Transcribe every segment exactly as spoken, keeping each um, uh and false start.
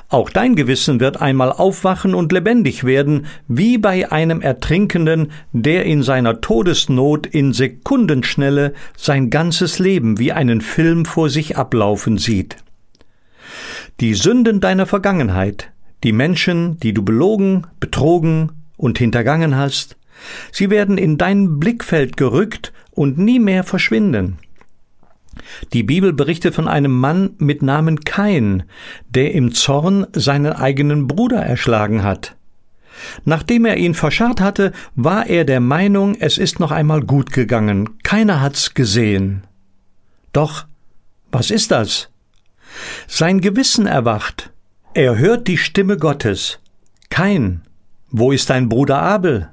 Auch dein Gewissen wird einmal aufwachen und lebendig werden, wie bei einem Ertrinkenden, der in seiner Todesnot in Sekundenschnelle sein ganzes Leben wie einen Film vor sich ablaufen sieht. Die Sünden deiner Vergangenheit, die Menschen, die du belogen, betrogen und hintergangen hast, sie werden in dein Blickfeld gerückt und nie mehr verschwinden. Die Bibel berichtet von einem Mann mit Namen Kain, der im Zorn seinen eigenen Bruder erschlagen hat. Nachdem er ihn verscharrt hatte, war er der Meinung, es ist noch einmal gut gegangen, keiner hat's gesehen. Doch, was ist das? Sein Gewissen erwacht. Er hört die Stimme Gottes. Kain, wo ist dein Bruder Abel?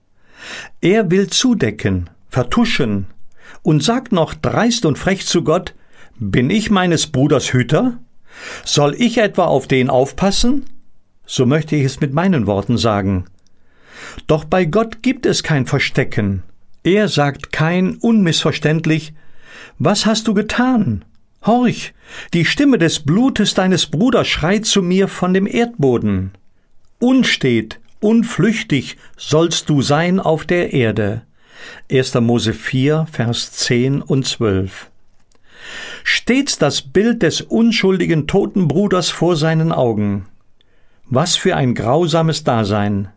Er will zudecken, vertuschen und sagt noch dreist und frech zu Gott, bin ich meines Bruders Hüter? Soll ich etwa auf den aufpassen? So möchte ich es mit meinen Worten sagen. Doch bei Gott gibt es kein Verstecken. Er sagt Kain unmissverständlich, was hast du getan? Horch, die Stimme des Blutes deines Bruders schreit zu mir von dem Erdboden. Unstet, unflüchtig sollst du sein auf der Erde. erster Mose vier, Vers zehn und zwölf. Stets das Bild des unschuldigen toten Bruders vor seinen Augen. Was für ein grausames Dasein.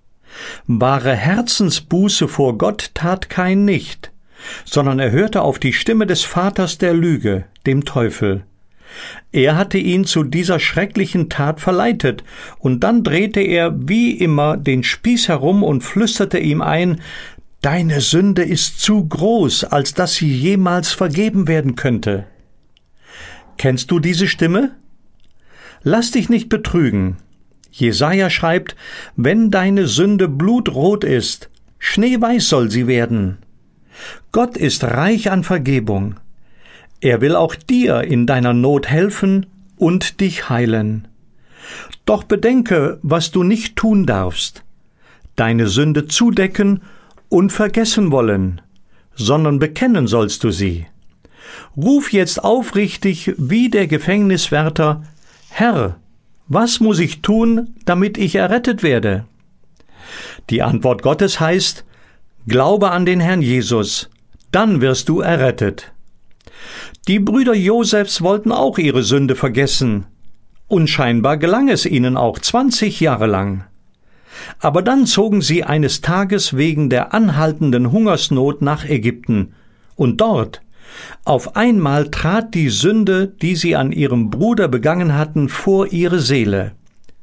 Wahre Herzensbuße vor Gott tat Kain nicht, sondern er hörte auf die Stimme des Vaters der Lüge, dem Teufel. Er hatte ihn zu dieser schrecklichen Tat verleitet, und dann drehte er wie immer den Spieß herum und flüsterte ihm ein, »Deine Sünde ist zu groß, als dass sie jemals vergeben werden könnte.« Kennst du diese Stimme? Lass dich nicht betrügen. Jesaja schreibt, wenn deine Sünde blutrot ist, schneeweiß soll sie werden. Gott ist reich an Vergebung. Er will auch dir in deiner Not helfen und dich heilen. Doch bedenke, was du nicht tun darfst. Deine Sünde zudecken und vergessen wollen, sondern bekennen sollst du sie. Ruf jetzt aufrichtig wie der Gefängniswärter, Herr, was muss ich tun, damit ich errettet werde? Die Antwort Gottes heißt, Glaube an den Herrn Jesus, dann wirst du errettet. Die Brüder Josefs wollten auch ihre Sünde vergessen, und scheinbar gelang es ihnen auch zwanzig Jahre lang. Aber dann zogen sie eines Tages wegen der anhaltenden Hungersnot nach Ägypten, und dort, auf einmal trat die Sünde, die sie an ihrem Bruder begangen hatten, vor ihre Seele.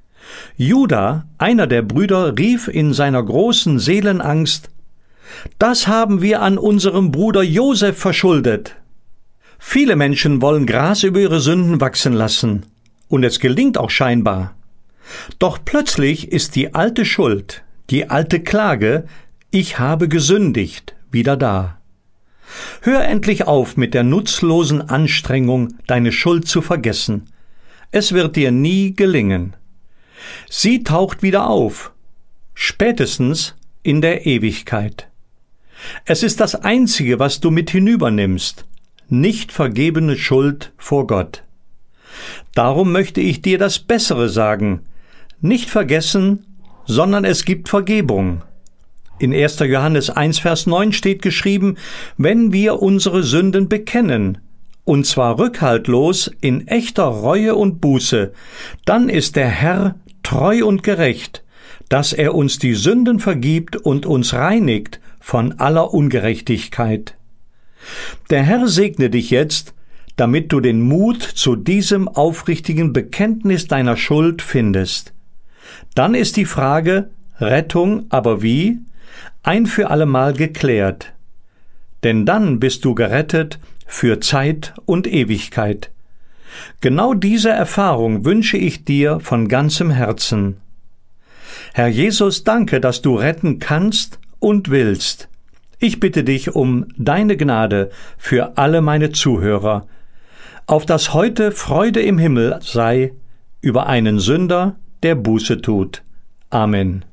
Juda, einer der Brüder, rief in seiner großen Seelenangst, »Das haben wir an unserem Bruder Josef verschuldet.« Viele Menschen wollen Gras über ihre Sünden wachsen lassen, und es gelingt auch scheinbar. Doch plötzlich ist die alte Schuld, die alte Klage, ich habe gesündigt, wieder da. Hör endlich auf mit der nutzlosen Anstrengung, deine Schuld zu vergessen. Es wird dir nie gelingen. Sie taucht wieder auf, spätestens in der Ewigkeit. Es ist das Einzige, was du mit hinübernimmst, nicht vergebene Schuld vor Gott. Darum möchte ich dir das Bessere sagen, nicht vergessen, sondern es gibt Vergebung. In erster Johannes eins, Vers neun steht geschrieben, wenn wir unsere Sünden bekennen, und zwar rückhaltlos in echter Reue und Buße, dann ist der Herr treu und gerecht, dass er uns die Sünden vergibt und uns reinigt von aller Ungerechtigkeit. Der Herr segne dich jetzt, damit du den Mut zu diesem aufrichtigen Bekenntnis deiner Schuld findest. Dann ist die Frage, Rettung, aber wie? Ein für allemal geklärt. Denn dann bist du gerettet für Zeit und Ewigkeit. Genau diese Erfahrung wünsche ich dir von ganzem Herzen. Herr Jesus, danke, dass du retten kannst und willst. Ich bitte dich um deine Gnade für alle meine Zuhörer, auf dass heute Freude im Himmel sei über einen Sünder, der Buße tut. Amen.